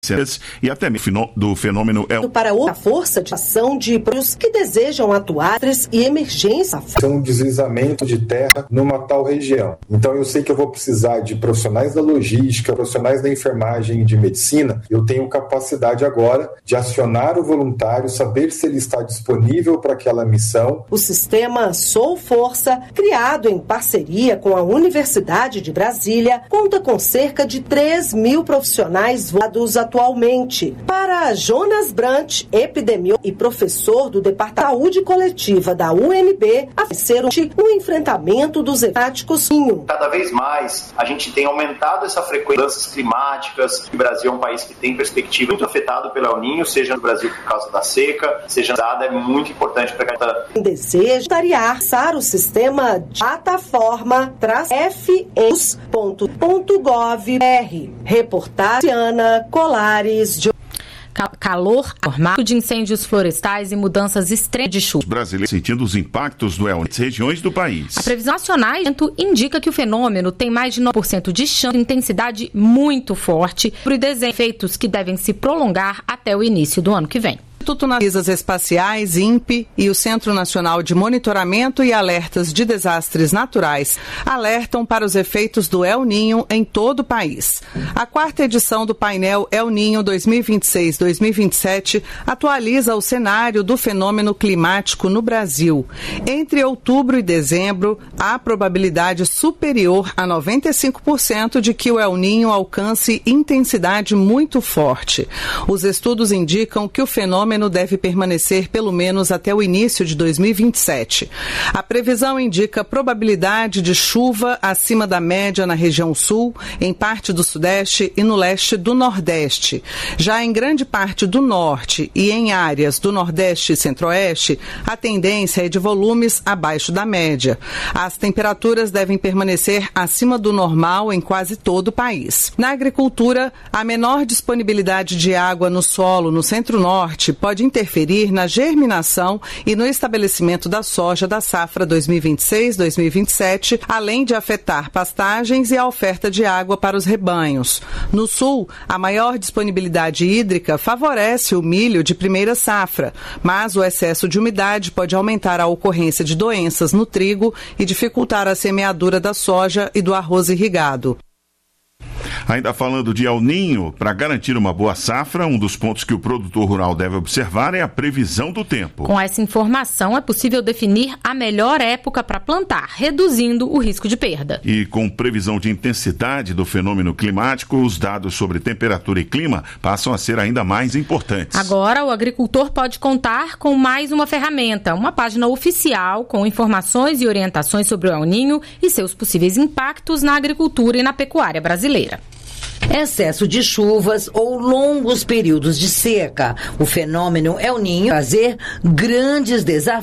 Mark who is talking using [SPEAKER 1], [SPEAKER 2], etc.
[SPEAKER 1] e até mesmo do fenômeno
[SPEAKER 2] para a força de ação de produtos que desejam atuar e emergência.
[SPEAKER 3] Um deslizamento de terra numa tal região. Então eu sei que eu vou precisar de profissionais da logística, profissionais da enfermagem e de medicina. Eu tenho capacidade agora de acionar o voluntário, saber se ele está disponível para aquela missão.
[SPEAKER 2] O sistema Sou Força, criado em parceria com a Universidade de Brasília, conta com cerca de 3.000 profissionais voltados atualmente. Para Jonas Brant, epidemiólogo e professor do Departamento de Saúde Coletiva da UNB, ofereceram no enfrentamento dos hepáticos.
[SPEAKER 4] Cada vez mais a gente tem aumentado essa frequência de mudanças climáticas. O Brasil é um país que tem perspectiva muito afetado pelo El Niño, seja no Brasil por causa da seca, seja é muito importante para que a
[SPEAKER 2] desejo voluntariar o sistema de plataforma fes.gov.br. Reportagem Ana Colares de
[SPEAKER 5] calor normal de incêndios florestais e mudanças extremas de chuva.
[SPEAKER 1] Os brasileiros sentindo os impactos do El Niño nas regiões do país.
[SPEAKER 5] A previsão nacional indica que o fenômeno tem mais de 9% de chance de intensidade muito forte por efeitos que devem se prolongar até o início do ano que vem.
[SPEAKER 6] O Instituto Nacional de Pesquisas Espaciais, INPE, e o Centro Nacional de Monitoramento e Alertas de Desastres Naturais alertam para os efeitos do El Niño em todo o país. A 4ª edição do painel El Niño 2026-2027 atualiza o cenário do fenômeno climático no Brasil. Entre outubro e dezembro, há probabilidade superior a 95% de que o El Niño alcance intensidade muito forte. Os estudos indicam que o fenômeno deve permanecer pelo menos até o início de 2027. A previsão indica probabilidade de chuva acima da média na região sul, em parte do sudeste e no leste do nordeste. Já em grande parte do norte e em áreas do nordeste e centro-oeste, a tendência é de volumes abaixo da média. As temperaturas devem permanecer acima do normal em quase todo o país. Na agricultura, a menor disponibilidade de água no solo no centro-norte pode interferir na germinação e no estabelecimento da soja da safra 2026-2027, além de afetar pastagens e a oferta de água para os rebanhos. No sul, a maior disponibilidade hídrica favorece o milho de primeira safra, mas o excesso de umidade pode aumentar a ocorrência de doenças no trigo e dificultar a semeadura da soja e do arroz irrigado.
[SPEAKER 1] Ainda falando de El Niño, para garantir uma boa safra, um dos pontos que o produtor rural deve observar é a previsão do tempo.
[SPEAKER 5] Com essa informação, é possível definir a melhor época para plantar, reduzindo o risco de perda.
[SPEAKER 1] E com previsão de intensidade do fenômeno climático, os dados sobre temperatura e clima passam a ser ainda mais importantes.
[SPEAKER 5] Agora, o agricultor pode contar com mais uma ferramenta, uma página oficial com informações e orientações sobre o El Niño e seus possíveis impactos na agricultura e na pecuária brasileira.
[SPEAKER 7] Excesso de chuvas ou longos períodos de seca. O fenômeno El Niño trazer grandes desafios